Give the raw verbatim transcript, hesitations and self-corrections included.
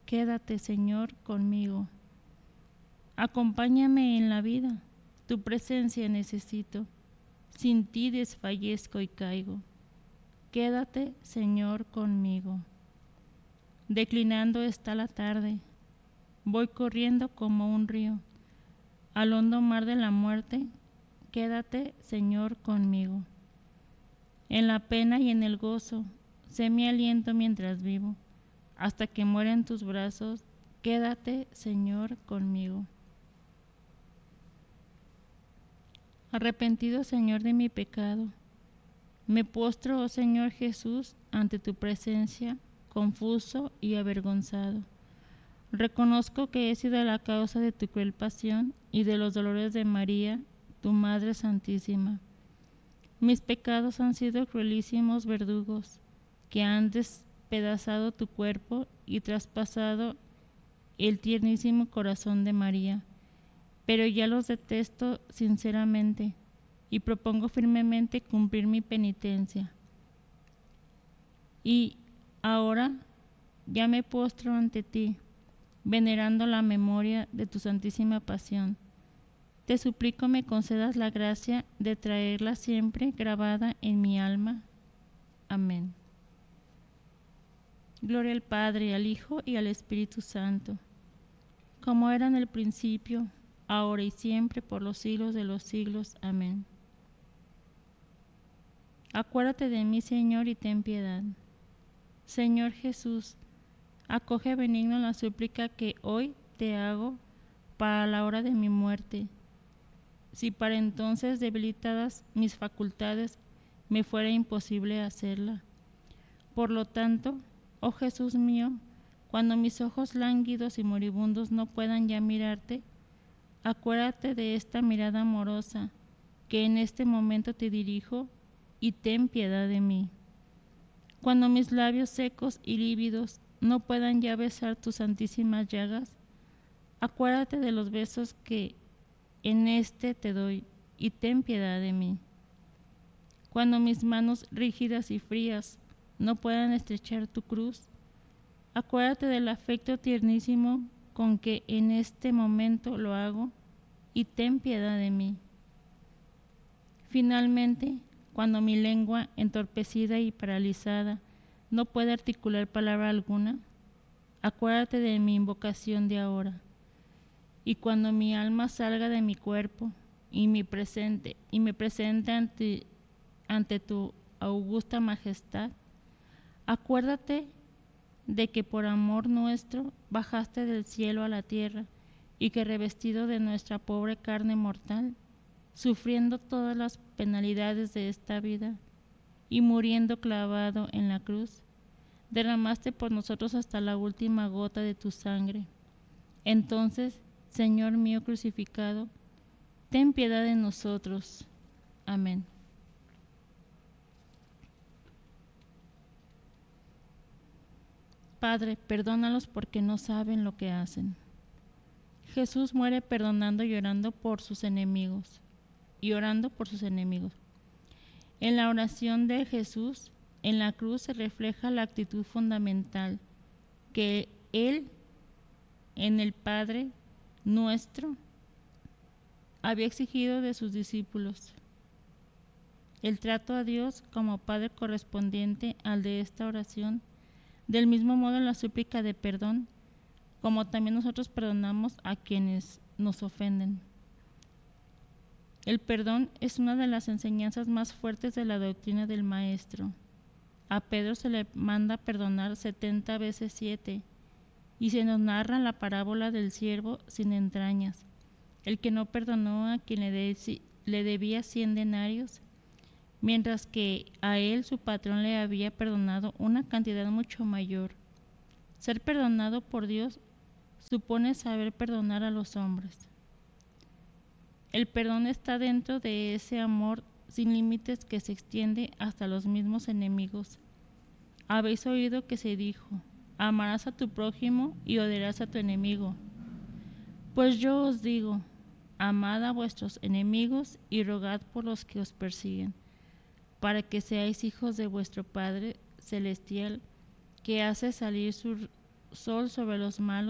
quédate, Señor, conmigo. Acompáñame en la vida, tu presencia necesito, sin ti desfallezco y caigo. Quédate, Señor, conmigo. Declinando está la tarde, voy corriendo como un río, al hondo mar de la muerte, quédate, Señor, conmigo. En la pena y en el gozo, sé mi aliento mientras vivo, hasta que muera en tus brazos, quédate, Señor, conmigo. Arrepentido, Señor, de mi pecado, me postro, oh Señor Jesús, ante tu presencia, confuso y avergonzado. Reconozco que he sido la causa de tu cruel pasión y de los dolores de María, tu Madre Santísima. Mis pecados han sido cruelísimos verdugos, que han despedazado tu cuerpo y traspasado el tiernísimo corazón de María. Pero ya los detesto sinceramente y propongo firmemente cumplir mi penitencia. Y ahora ya me postro ante ti, venerando la memoria de tu santísima pasión. Te suplico me concedas la gracia de traerla siempre grabada en mi alma. Amén. Gloria al Padre, al Hijo y al Espíritu Santo, como era en el principio, ahora y siempre, por los siglos de los siglos. Amén. Acuérdate de mí, Señor, y ten piedad. Señor Jesús, acoge benigno la súplica que hoy te hago para la hora de mi muerte. Si para entonces, debilitadas mis facultades, me fuera imposible hacerla. Por lo tanto, oh Jesús mío, cuando mis ojos lánguidos y moribundos no puedan ya mirarte, acuérdate de esta mirada amorosa que en este momento te dirijo y ten piedad de mí. Cuando mis labios secos y lívidos no puedan ya besar tus santísimas llagas, acuérdate de los besos que en este te doy y ten piedad de mí. Cuando mis manos rígidas y frías no puedan estrechar tu cruz, acuérdate del afecto tiernísimo con que en este momento lo hago y ten piedad de mí. Finalmente, cuando mi lengua, entorpecida y paralizada, no puede articular palabra alguna, acuérdate de mi invocación de ahora. Y cuando mi alma salga de mi cuerpo y mi presente y me presente ante, ante tu augusta majestad, acuérdate de que por amor nuestro bajaste del cielo a la tierra y que revestido de nuestra pobre carne mortal, sufriendo todas las penalidades de esta vida y muriendo clavado en la cruz, derramaste por nosotros hasta la última gota de tu sangre. Entonces, Señor mío crucificado, ten piedad de nosotros. Amén. Padre, perdónalos porque no saben lo que hacen. Jesús muere perdonando y orando por sus enemigos. Y orando por sus enemigos. En la oración de Jesús, en la cruz se refleja la actitud fundamental que Él, en el Padre nuestro, había exigido de sus discípulos. El trato a Dios como Padre correspondiente al de esta oración, del mismo modo en la súplica de perdón, como también nosotros perdonamos a quienes nos ofenden. El perdón es una de las enseñanzas más fuertes de la doctrina del Maestro. A Pedro se le manda perdonar setenta veces siete, y se nos narra la parábola del siervo sin entrañas, el que no perdonó a quien le, de, le debía cien denarios, mientras que a él su patrón le había perdonado una cantidad mucho mayor. Ser perdonado por Dios supone saber perdonar a los hombres. El perdón está dentro de ese amor sin límites que se extiende hasta los mismos enemigos. Habéis oído que se dijo, amarás a tu prójimo y odiarás a tu enemigo. Pues yo os digo, amad a vuestros enemigos y rogad por los que os persiguen, para que seáis hijos de vuestro Padre Celestial, que hace salir su sol sobre los malos